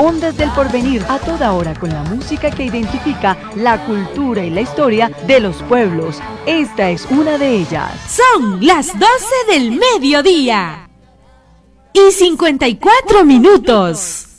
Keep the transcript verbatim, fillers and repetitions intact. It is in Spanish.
Ondas del Porvenir, a toda hora con la música que identifica la cultura y la historia de los pueblos. Esta es una de ellas. Son las doce del mediodía y cincuenta y cuatro minutos.